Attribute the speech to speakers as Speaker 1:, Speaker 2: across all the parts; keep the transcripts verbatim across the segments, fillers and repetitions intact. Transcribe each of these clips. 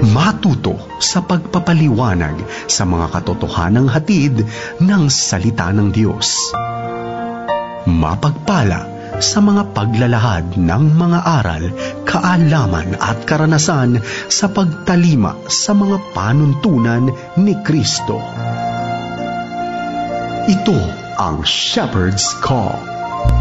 Speaker 1: Matuto sa pagpapaliwanag sa mga katotohanang hatid ng salita ng Diyos. Mapagpala sa mga paglalahad ng mga aral, kaalaman at karanasan sa pagtalima sa mga panuntunan ni Kristo. Ito ang Shepherd's Call.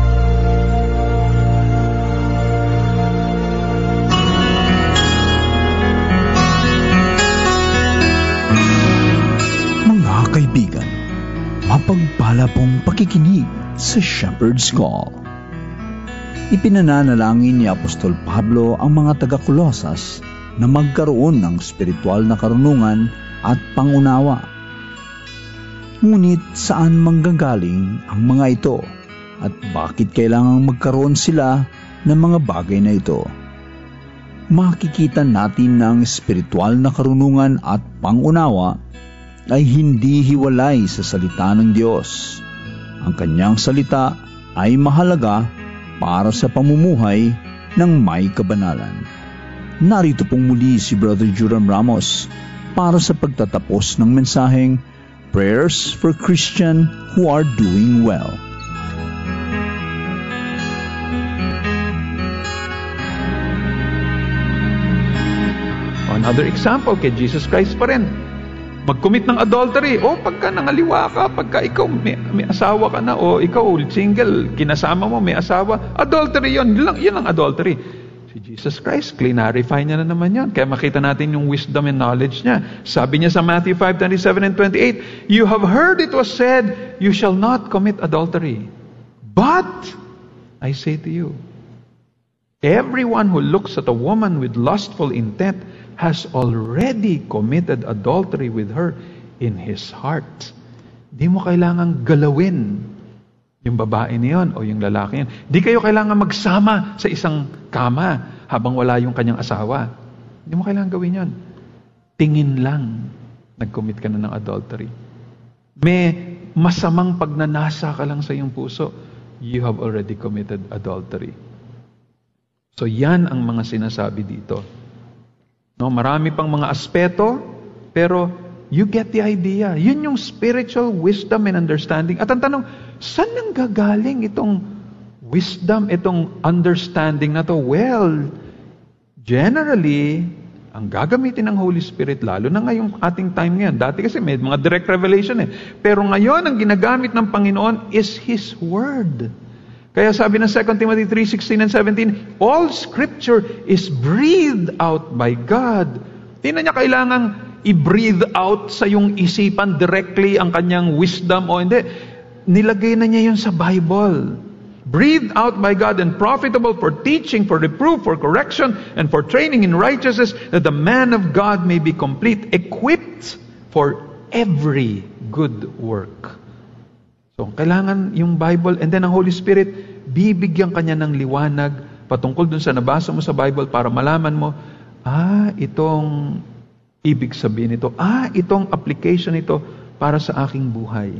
Speaker 2: Kaibigan, mapagpala pong pakikinig sa Shepherd's Call. Ipinananalangin ni Apostol Pablo ang mga taga-Kolosas na magkaroon ng spiritual na karunungan at pangunawa. Ngunit saan manggagaling ang mga ito at bakit kailangang magkaroon sila ng mga bagay na ito? Makikita natin na ang spiritual na karunungan at pangunawa ay hindi hiwalay sa salita ng Diyos. Ang kanyang salita ay mahalaga para sa pamumuhay ng may kabanalan. Narito pong muli si Brother Joram Ramos para sa pagtatapos ng mensaheng Prayers for Christian Who Are Doing Well.
Speaker 3: Another example kay Jesus Christ pa rin. Mag-commit ng adultery. O, pagka nangaliwa ka, pagka ikaw may, may asawa ka na, o ikaw single, kinasama mo, may asawa, adultery yun. Yun, lang, yun ang adultery. Si Jesus Christ, clarify niya na naman yun. Kaya makita natin yung wisdom and knowledge niya. Sabi niya sa Matthew five twenty-seven and twenty-eight, "You have heard it was said, you shall not commit adultery. But, I say to you, everyone who looks at a woman with lustful intent has already committed adultery with her in his heart." Di mo kailangang galawin yung babae niyon o yung lalaki niyon. Di kayo kailangan magsama sa isang kama habang wala yung kanyang asawa. Di mo kailangan gawin yon. Tingin lang, nag-commit ka na ng adultery. May masamang pagnanasa ka lang sa iyong puso, you have already committed adultery. So yan ang mga sinasabi dito. No, marami pang mga aspeto, pero you get the idea. Yun yung spiritual wisdom and understanding. At ang tanong, saan nang gagaling itong wisdom, itong understanding na to? Well, generally, ang gagamitin ng Holy Spirit, lalo na ngayong ating time ngayon. Dati kasi may mga direct revelation eh. Pero ngayon, ang ginagamit ng Panginoon is His Word. Kaya sabi ng Second Timothy three sixteen and seventeen, all Scripture is breathed out by God. Hindi na niya kailangang i-breathe out sa yung isipan directly ang kanyang wisdom o hindi. Nilagay na niya yun sa Bible. Breathed out by God and profitable for teaching, for reproof, for correction, and for training in righteousness, that the man of God may be complete, equipped for every good work. So, kailangan yung Bible and then ang Holy Spirit, bibigyan kanya ng liwanag patungkol dun sa nabasa mo sa Bible para malaman mo, ah, itong ibig sabihin nito, ah, itong application nito para sa aking buhay.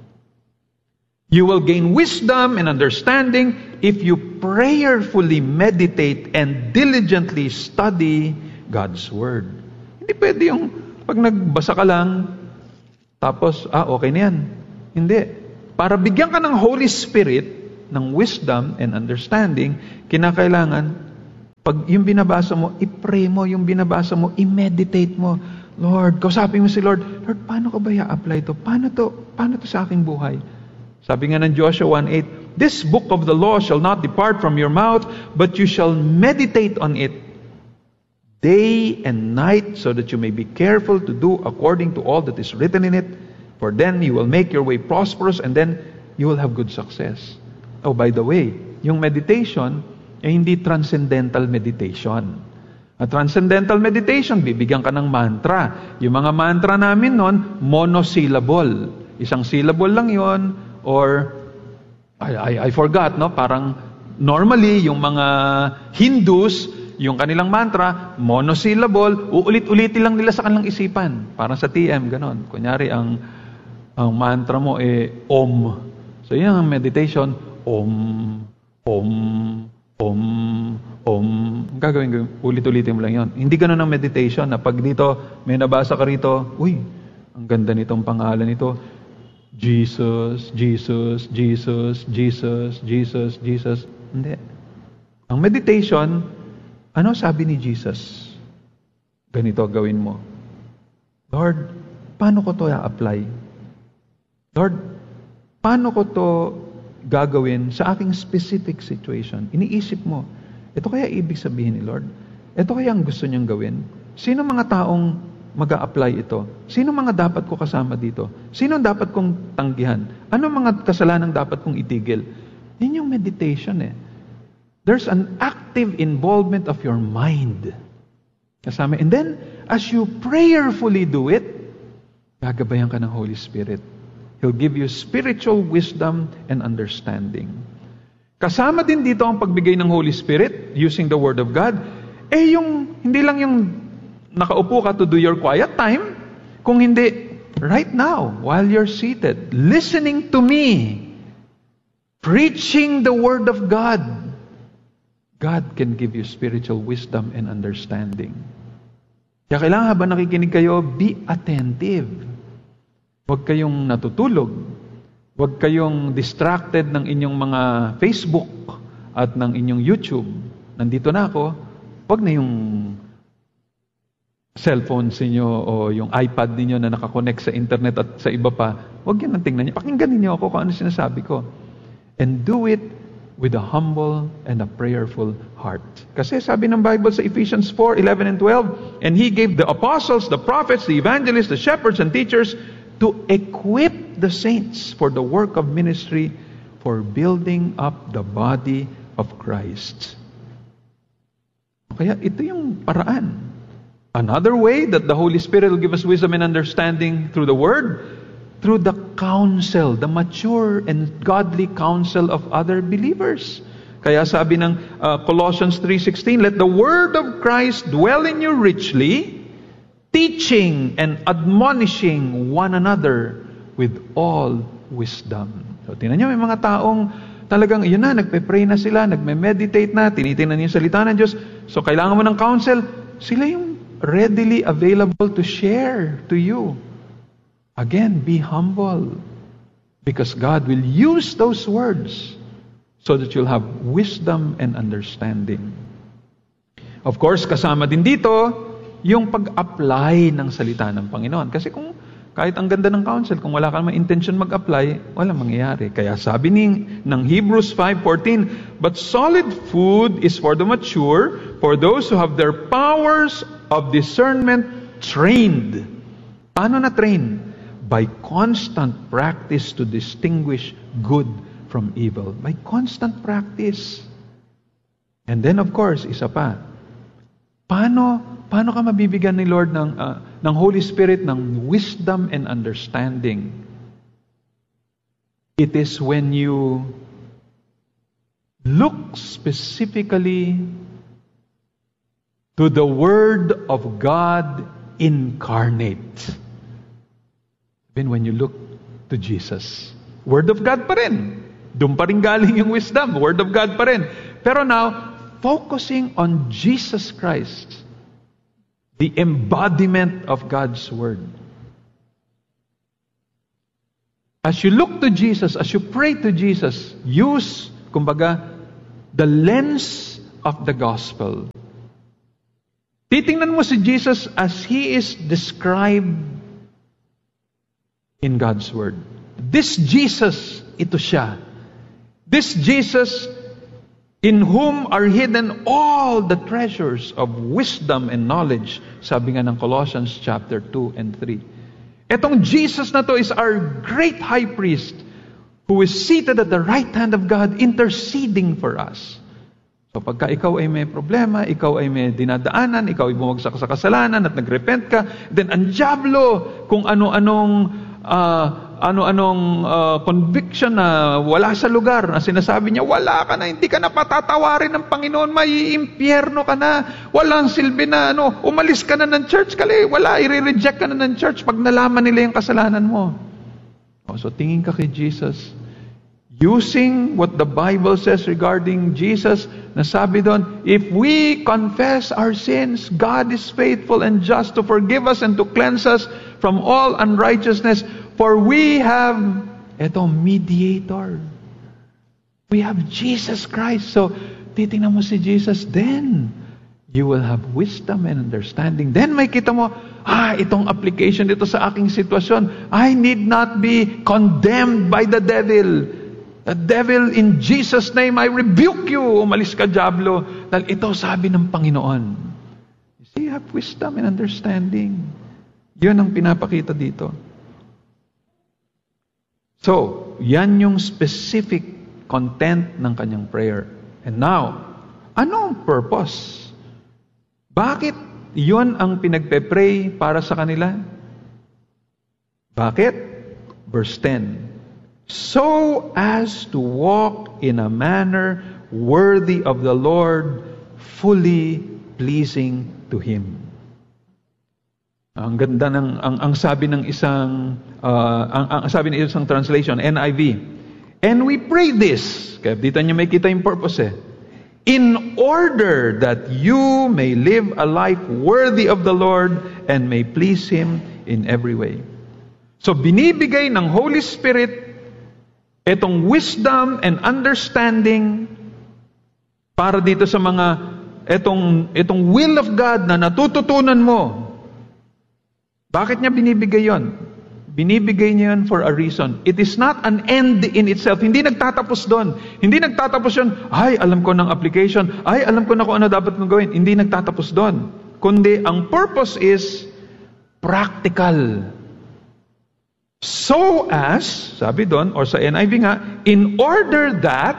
Speaker 3: You will gain wisdom and understanding if you prayerfully meditate and diligently study God's Word. Hindi pwede yung pag nagbasa ka lang, tapos, ah, okay na yan. Hindi. Para bigyan ka ng Holy Spirit, ng wisdom and understanding, kinakailangan, pag yung binabasa mo, i-pray mo, yung binabasa mo, i-meditate mo. Lord, kausapin mo si Lord, Lord, paano ko ba i-apply to? Paano to? Paano to sa aking buhay? Sabi nga ng Joshua one eight, "This book of the law shall not depart from your mouth, but you shall meditate on it day and night, so that you may be careful to do according to all that is written in it. For then you will make your way prosperous, and then you will have good success." Oh, by the way, yung meditation ay hindi transcendental meditation. A transcendental meditation, bibigyan ka ng mantra. Yung mga mantra namin nun, monosyllable. Isang syllable lang yon, or I, I, I forgot, no? Parang normally, yung mga Hindus, yung kanilang mantra, monosyllable, uulit-ulitin lang nila sa kanilang isipan. Parang sa T M, ganon. Kunyari, ang ang mantra mo eh Om. So yan ang meditation, Om, Om, Om, om, gagawin ko, ulit-ulitin mo lang yon. Hindi ganun ang meditation na pag dito, may nabasa ka rito, uy, ang ganda nitong pangalan nito. Jesus, Jesus, Jesus, Jesus, Jesus, Jesus. Hindi. Ang meditation, ano sabi ni Jesus? Ganito gawin mo. Lord, paano ko to i-apply? Lord, paano ko to gagawin sa aking specific situation? Iniisip mo, ito kaya ibig sabihin ni Lord? Ito kaya ang gusto niyang gawin? Sino mga taong mag-a-apply ito? Sino mga dapat ko kasama dito? Sino dapat kong tanggihan? Ano mga kasalanan dapat kong itigil? Yun yung meditation eh. There's an active involvement of your mind. Kasama. And then, as you prayerfully do it, gagabayan ka ng Holy Spirit. He'll give you spiritual wisdom and understanding. Kasama din dito ang pagbigay ng Holy Spirit using the Word of God. Eh yung, hindi lang yung nakaupo ka to do your quiet time, kung hindi, right now, while you're seated, listening to me, preaching the Word of God, God can give you spiritual wisdom and understanding. Kaya kailangan habang nakikinig kayo, be attentive. Huwag kayong natutulog. Huwag kayong distracted ng inyong mga Facebook at ng inyong YouTube. Nandito na ako. Huwag na yung cellphone ninyo o yung iPad ninyo na nakakonect sa internet at sa iba pa. Huwag yan ang tingnan niyo. Pakinggan ninyo ako kung ano sinasabi ko. And do it with a humble and a prayerful heart. Kasi sabi ng Bible sa Ephesians four, eleven and twelve, and He gave the apostles, the prophets, the evangelists, the shepherds and teachers to equip the saints for the work of ministry, for building up the body of Christ. Kaya ito yung paraan. Another way that the Holy Spirit will give us wisdom and understanding through the Word, through the counsel, the mature and godly counsel of other believers. Kaya sabi ng uh, Colossians three sixteen, let the word of Christ dwell in you richly, teaching and admonishing one another with all wisdom. So tingnan niyo, may mga taong talagang, yun na, nagpe-pray na sila, nagme-meditate na, tinitingnan niyo yung salita ng Diyos. So kailangan mo ng counsel, sila yung readily available to share to you. Again, be humble, because God will use those words so that you'll have wisdom and understanding. Of course, kasama din dito yung pag-apply ng salita ng Panginoon. Kasi kung kahit ang ganda ng counsel, kung wala ka naman intention mag-apply, walang mangyayari. Kaya sabi ni, ng Hebrews five fourteen, but solid food is for the mature, for those who have their powers of discernment trained. Paano na train? By constant practice to distinguish good from evil. By constant practice. And then of course, isa pa, paano, paano ka mabibigyan ni Lord ng, uh, ng Holy Spirit ng wisdom and understanding? It is when you look specifically to the Word of God incarnate. Then when you look to Jesus, Word of God pa rin. Doon pa rin galing yung wisdom, Word of God pa rin. Pero now, focusing on Jesus Christ, the embodiment of God's Word. As you look to Jesus, as you pray to Jesus, use, kumbaga, the lens of the gospel. Titingnan mo si Jesus as He is described in God's Word. This Jesus, ito siya. This Jesus in whom are hidden all the treasures of wisdom and knowledge, sabi nga ng Colossians chapter two and three. Etong Jesus na to is our great high priest who is seated at the right hand of God interceding for us. So pagka ikaw ay may problema, ikaw ay may dinadaanan, ikaw ay bumagsak sa kasalanan at nagrepent ka, then ang dyablo, kung ano-anong Uh, ano-anong uh, conviction na wala sa lugar, na sinasabi niya, wala ka na, hindi ka na patatawarin ng Panginoon, may impyerno ka na, walang silbi na, ano, umalis ka na ng church, kali, wala, i-reject ka na ng church pag nalaman nila yung kasalanan mo. Oh, so tingin ka kay Jesus, using what the Bible says regarding Jesus, na sabi doon, if we confess our sins, God is faithful and just to forgive us and to cleanse us from all unrighteousness. For we have, eto, mediator. We have Jesus Christ. So, titingnan mo si Jesus, then you will have wisdom and understanding. Then may kita mo, ah, itong application dito sa aking sitwasyon. I need not be condemned by the devil. The devil, in Jesus' name, I rebuke you. Umalis ka, diablo. Dahil ito sabi ng Panginoon. You see, you have wisdom and understanding. Yun ang pinapakita dito. So, yan yung specific content ng kanyang prayer. And now, ano ang purpose? Bakit yun ang pinagpe-pray para sa kanila? Bakit? Verse ten. So as to walk in a manner worthy of the Lord, fully pleasing to Him. Ang ganda ng ang, ang sabi ng isang uh, ang, ang sabi ng isang translation, N I V. And we pray this. Kaya dito niyo may kita yung purpose eh. In order that you may live a life worthy of the Lord and may please Him in every way. So binibigay ng Holy Spirit itong wisdom and understanding para dito sa mga itong itong will of God na natututunan mo. Bakit niya binibigay yon? Binibigay niya yon for a reason. It is not an end in itself. Hindi nagtatapos doon. Hindi nagtatapos yon, ay, alam ko ng application. Ay, alam ko na kung ano dapat kong gawin. Hindi nagtatapos doon. Kundi, ang purpose is practical. So as, sabi doon, or sa N I V nga, in order that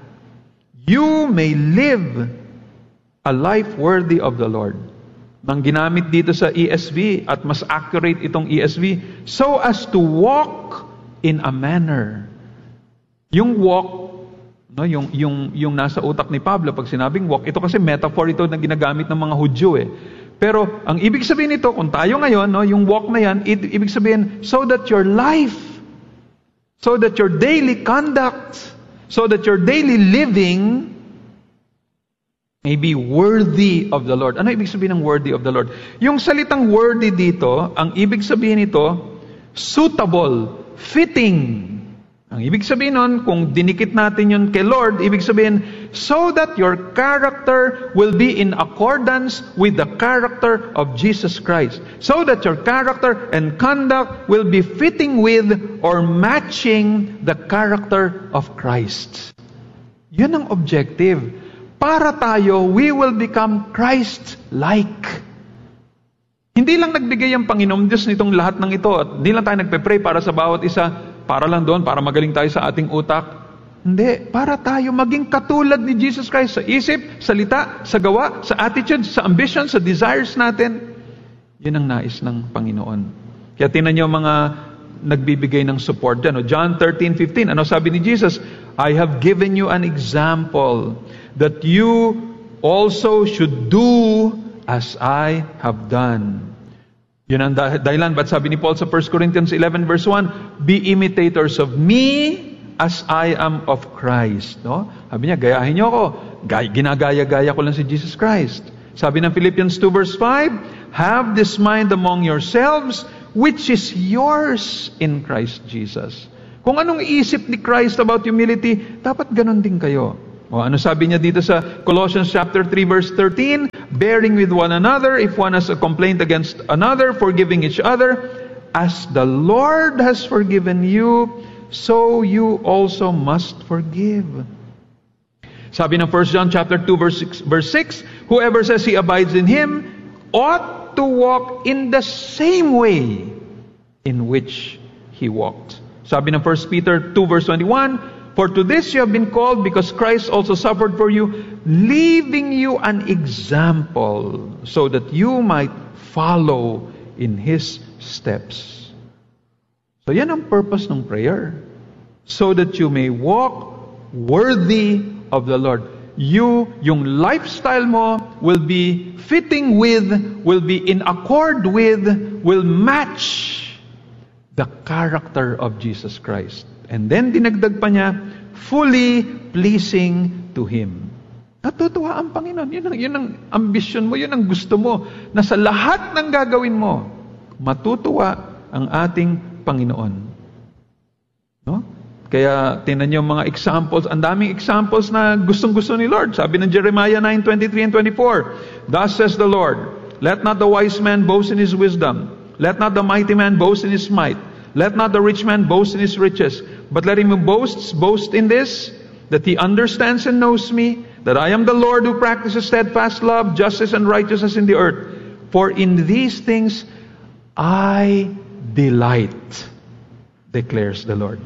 Speaker 3: you may live a life worthy of the Lord. Nang ginamit dito sa E S V, at mas accurate itong E S V, so as to walk in a manner. Yung walk, no, yung, yung, yung nasa utak ni Pablo, pag sinabing walk, ito kasi metaphor ito na ginagamit ng mga Hudyo eh. Pero ang ibig sabihin nito, kung tayo ngayon, no, yung walk na yan, i- ibig sabihin, so that your life, so that your daily conduct, so that your daily living may be worthy of the Lord. Ano ibig sabihin ng worthy of the Lord? Yung salitang worthy dito, ang ibig sabihin nito, suitable, fitting. Ang ibig sabihin nun, kung dinikit natin yun kay Lord, ibig sabihin, so that your character will be in accordance with the character of Jesus Christ. So that your character and conduct will be fitting with or matching the character of Christ. Yun ang objective. Para tayo, we will become Christ-like. Hindi lang nagbigay ang Panginoon Diyos nitong lahat ng ito. At hindi lang tayo nagpe-pray para sa bawat isa, para lang doon, para magaling tayo sa ating utak. Hindi, para tayo maging katulad ni Jesus Christ sa isip, salita, sa gawa, sa attitude, sa ambition, sa desires natin. Yun ang nais ng Panginoon. Kaya tinan niyo mga nagbibigay ng support dyan. John thirteen fifteen, ano sabi ni Jesus? I have given you an example that you also should do as I have done. Yun ang dahilan. But sabi ni Paul sa First Corinthians eleven verse one, be imitators of me as I am of Christ. No? Sabi niya, gayahin niyo ako. Ginagaya-gaya ko lang si Jesus Christ. Sabi ng Philippians two verse five, have this mind among yourselves, which is yours in Christ Jesus. Kung anong isip ni Christ about humility, dapat ganun din kayo. O ano sabi niya dito sa Colossians chapter three verse thirteen, bearing with one another, if one has a complaint against another, forgiving each other, as the Lord has forgiven you, so you also must forgive. Sabi ng First John chapter two verse six, verse six, whoever says he abides in Him ought to walk in the same way in which He walked. Sabi ng First Peter two verse twenty-one, for to this you have been called, because Christ also suffered for you, leaving you an example, so that you might follow in His steps. So yan ang purpose ng prayer. So that you may walk worthy of the Lord. You, yung lifestyle mo will be fitting with, will be in accord with, will match the character of Jesus Christ. And then dinagdag pa niya, fully pleasing to Him. Natutuwa ang Panginoon. Yun ang, yun ang ambisyon mo, yun ang gusto mo, na sa lahat ng gagawin mo, matutuwa ang ating Panginoon. No? Kaya tinan niyo mga examples, ang daming examples na gustong-gusto ni Lord. Sabi ng Jeremiah nine twenty-three and twenty-four, "Thus says the Lord, let not the wise man boast in his wisdom, let not the mighty man boast in his might, let not the rich man boast in his riches, but let him who boasts boast in this, that he understands and knows me, that I am the Lord who practices steadfast love, justice, and righteousness in the earth. For in these things I delight, declares the Lord."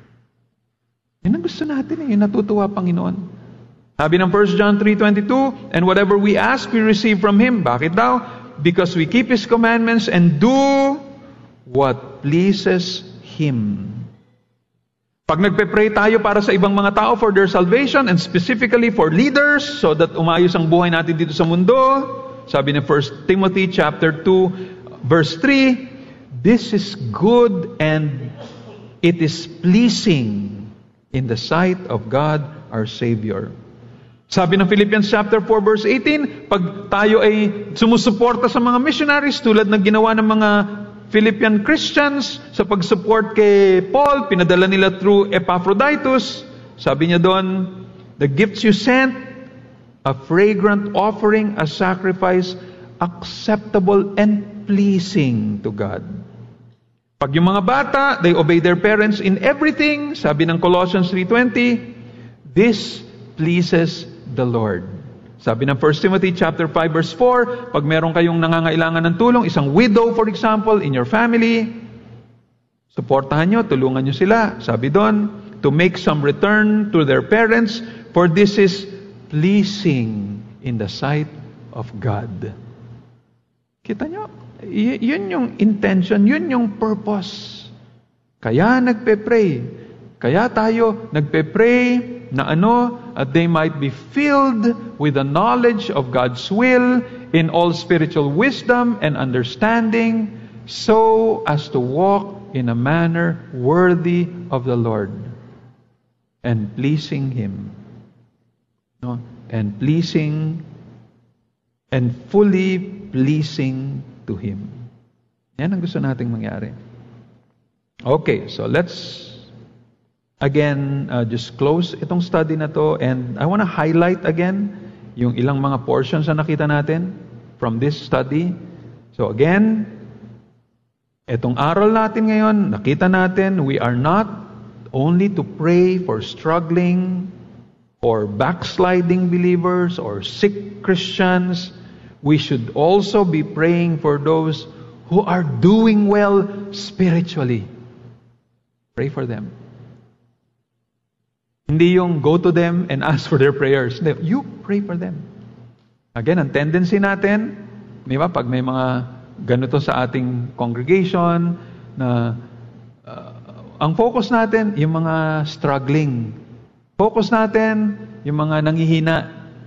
Speaker 3: Yan ang gusto natin eh, yung natutuwa Panginoon. Sabi ng First John three twenty-two, "And whatever we ask, we receive from Him." Bakit daw? "Because we keep His commandments and do what pleases Him." Pag nagpe-pray tayo para sa ibang mga tao for their salvation and specifically for leaders so that umayos ang buhay natin dito sa mundo, sabi ni First Timothy chapter two verse three, "This is good and it is pleasing in the sight of God our Savior." Sabi ng Philippians chapter four verse eighteen, pag tayo ay sumusuporta sa mga missionaries tulad ng ginawa ng mga Philippian Christians sa pag-support kay Paul, pinadala nila through Epaphroditus, sabi niya doon, "The gifts you sent, a fragrant offering, a sacrifice, acceptable and pleasing to God." Pag yung mga bata, they obey their parents in everything, sabi ng Colossians three twenty, "This pleases the Lord." Sabi ng First Timothy chapter five verse four, pag meron kayong nangangailangan ng tulong, isang widow for example, in your family, suportahan nyo, tulungan nyo sila. Sabi doon, to make some return to their parents, for this is pleasing in the sight of God. Kita nyo? Y- yun yung intention, yun yung purpose. Kaya nagpe-pray. Kaya tayo nagpe-pray na ano, that they might be filled with the knowledge of God's will in all spiritual wisdom and understanding, so as to walk in a manner worthy of the Lord and pleasing Him. No? And pleasing and fully pleasing to Him. Yan ang gusto nating mangyari. Okay, so let's again uh, just close itong study na to, and I want to highlight again yung ilang mga portions na nakita natin from this study. So again, itong aral natin ngayon, nakita natin we are not only to pray for struggling or backsliding believers or sick Christians. We should also be praying for those who are doing well spiritually. Pray for them. Hindi yung go to them and ask for their prayers. You pray for them. Again, ang tendency natin, di ba, pag may mga ganito sa ating congregation, na uh, ang focus natin, yung mga struggling. Focus natin, yung mga nanghihina.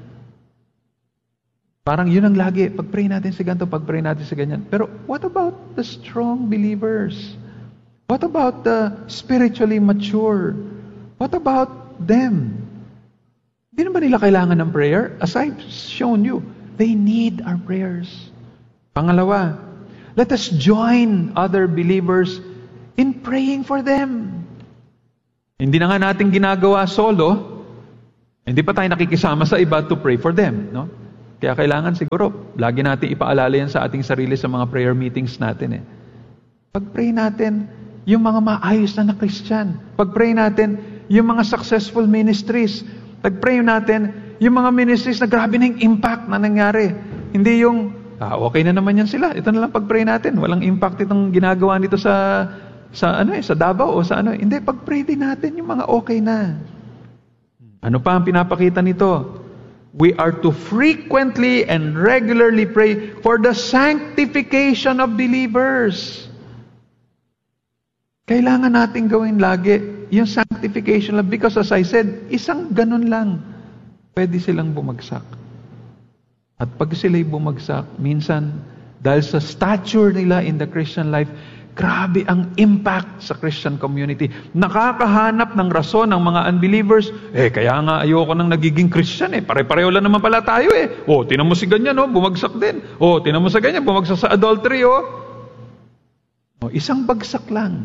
Speaker 3: Parang yun ang lagi. Pag-pray natin sa ganito, pag-pray natin sa ganyan. Pero what about the strong believers? What about the spiritually mature? What about them? Hindi naman nila kailangan ng prayer? As I've shown you, they need our prayers. Pangalawa, let us join other believers in praying for them. Hindi na nga natin ginagawa solo, hindi pa tayo nakikisama sa iba to pray for them, no? Kaya kailangan siguro, lagi natin ipaalala yan sa ating sarili sa mga prayer meetings natin eh. Pag-pray natin, yung mga maayos na na Christian. Pag-pray natin, yung mga successful ministries. Pag-pray natin, yung mga ministries na grabe na yung impact na nangyari. Hindi yung, ah, okay na naman yan sila. Ito na lang pag-pray natin. Walang impact itong ginagawa nito sa, sa ano eh, sa Davao o sa ano. Hindi, pag-pray din natin yung mga okay na. Ano pa ang pinapakita nito? We are to frequently and regularly pray for the sanctification of believers. Kailangan natin gawin lagi yung sanctification lang, because as I said, isang ganun lang, pwede silang bumagsak. At pag sila'y bumagsak, minsan, dahil sa stature nila in the Christian life, Grabe ang impact sa Christian community. Nakakahanap ng rason ng mga unbelievers. Eh, kaya nga ayoko nang nagiging Christian eh. Pare-pareho lang naman pala tayo eh. Oh, tinan mo si ganyan, oh, bumagsak din. Oh, tinan mo sa ganyan, bumagsak sa adultery, oh. Oh, isang bagsak lang.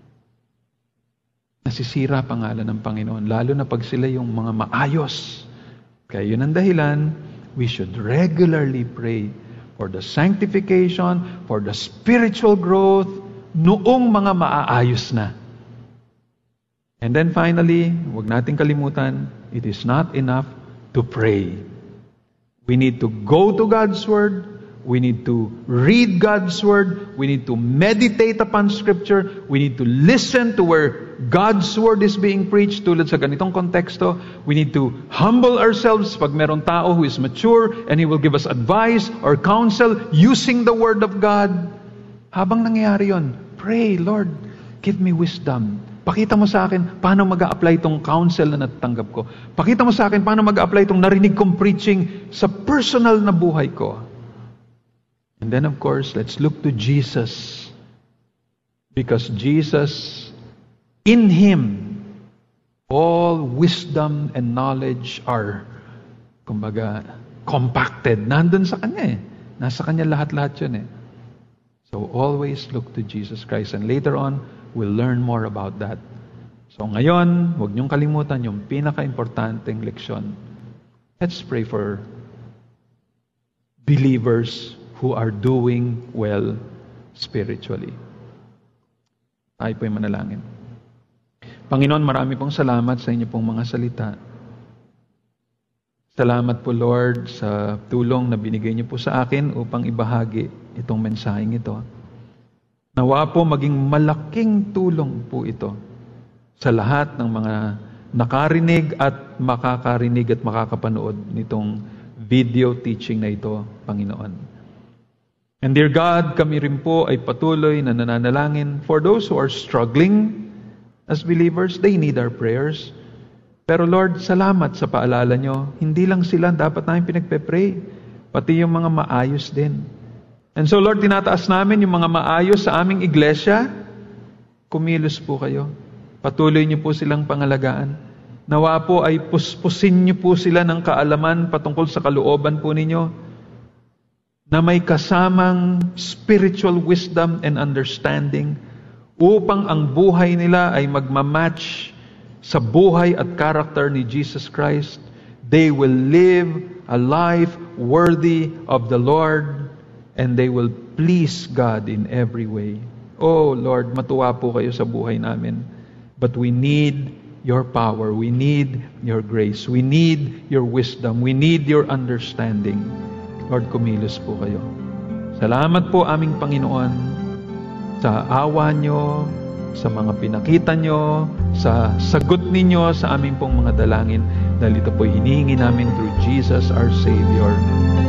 Speaker 3: Nasisira pangalan ng Panginoon, lalo na pag sila yung mga maayos. Kaya yun ang dahilan, we should regularly pray for the sanctification, for the spiritual growth, noong mga maaayos na. And then finally, huwag nating kalimutan, it is not enough to pray. We need to go to God's Word, we need to read God's Word, we need to meditate upon Scripture, we need to listen to where God's Word is being preached. Tulad sa ganitong konteksto, we need to humble ourselves pag meron tao who is mature and he will give us advice or counsel using the Word of God. Habang nangyayari yon, pray, Lord, give me wisdom. Pakita mo sa akin paano mag-a-apply itong counsel na natatanggap ko. Pakita mo sa akin paano mag-a-apply itong narinig kong preaching sa personal na buhay ko. And then of course, let's look to Jesus. Because Jesus, in Him, all wisdom and knowledge are, kumbaga, compacted. Nandun sa Kanya eh. Nasa Kanya lahat-lahat yun eh. So always look to Jesus Christ. And later on, we'll learn more about that. So ngayon, huwag niyong kalimutan yung pinaka-importanteng leksyon. Let's pray for believers who are doing well spiritually. Tayo po'y manalangin. Panginoon, marami pong salamat sa inyo pong mga salita. Salamat po, Lord, sa tulong na binigay niyo po sa akin upang ibahagi itong mensaheng ito. Nawa po maging malaking tulong po ito sa lahat ng mga nakarinig at makakarinig at makakapanood nitong video teaching na ito, Panginoon. And dear God, kami rin po ay patuloy na nananalangin for those who are struggling as believers. They need our prayers. Pero Lord, salamat sa paalala nyo. Hindi lang sila dapat namin pinagpe-pray, pati yung mga maayos din. And so Lord, tinataas namin yung mga maayos sa aming iglesia. Kumilos po kayo. Patuloy niyo po silang pangalagaan. Nawa po ay puspusin niyo po sila ng kaalaman patungkol sa kalooban po ninyo, na may kasamang spiritual wisdom and understanding upang ang buhay nila ay magmamatch sa buhay at karakter ni Jesus Christ. They will live a life worthy of the Lord and they will please God in every way. Oh Lord, matuwa po kayo sa buhay namin. But we need your power. We need your grace. We need your wisdom. We need your understanding. Lord, kumilos po kayo. Salamat po aming Panginoon sa awa nyo, sa mga pinakita nyo, sa sagot ninyo sa aming pong mga dalangin. Dahil ito po hinihingi namin through Jesus our Savior.